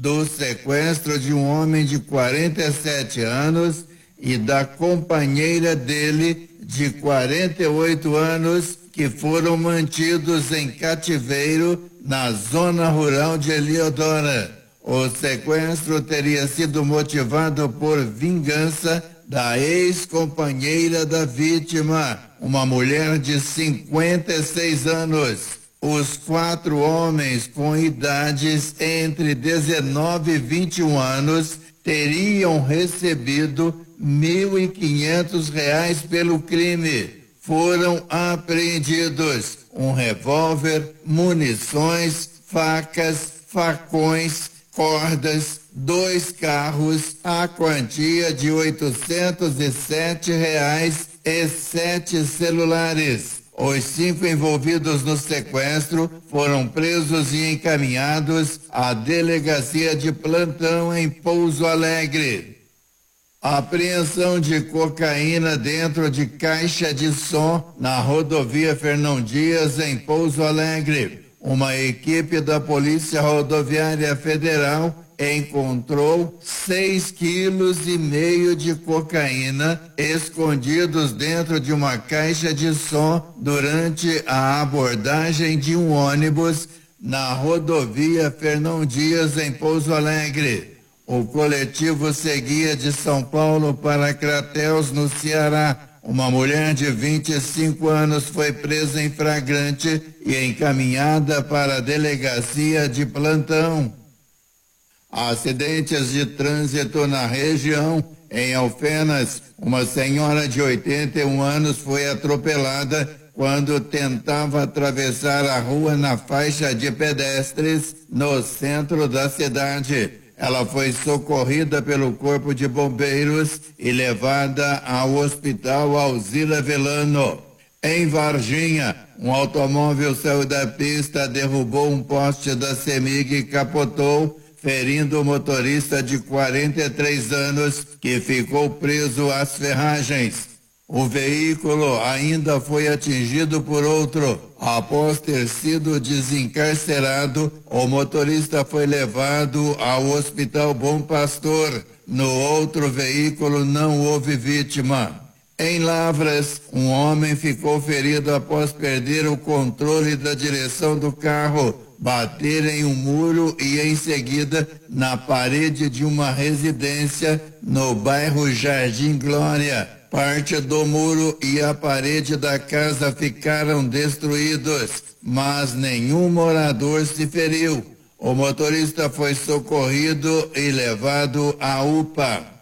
do sequestro de um homem de 47 anos e da companheira dele de 48 anos, que foram mantidos em cativeiro na zona rural de Heliodora. O sequestro teria sido motivado por vingança da ex-companheira da vítima, uma mulher de 56 anos. Os 4 homens com idades entre 19 e 21 anos teriam recebido R$ 1.500 pelo crime. Foram apreendidos um revólver, munições, facas, facões, cordas, 2 carros, a quantia de R$ 807 e 7 celulares. Os 5 envolvidos no sequestro foram presos e encaminhados à delegacia de plantão em Pouso Alegre. A apreensão de cocaína dentro de caixa de som na rodovia Fernão Dias, em Pouso Alegre. Uma equipe da Polícia Rodoviária Federal encontrou 6,5 quilos de cocaína escondidos dentro de uma caixa de som durante a abordagem de um ônibus na rodovia Fernão Dias, em Pouso Alegre. O coletivo seguia de São Paulo para Crateús, no Ceará. Uma mulher de 25 anos foi presa em flagrante e encaminhada para a delegacia de plantão. Acidentes de trânsito na região. Em Alfenas, uma senhora de 81 anos foi atropelada quando tentava atravessar a rua na faixa de pedestres no centro da cidade. Ela foi socorrida pelo Corpo de Bombeiros e levada ao Hospital Alzira Velano. Em Varginha, um automóvel saiu da pista, derrubou um poste da CEMIG e capotou, ferindo o motorista de 43 anos, que ficou preso às ferragens. O veículo ainda foi atingido por outro. Após ter sido desencarcerado, o motorista foi levado ao Hospital Bom Pastor. No outro veículo não houve vítima. Em Lavras, um homem ficou ferido após perder o controle da direção do carro, bater em um muro e em seguida na parede de uma residência no bairro Jardim Glória. Parte do muro e a parede da casa ficaram destruídos, mas nenhum morador se feriu. O motorista foi socorrido e levado à UPA.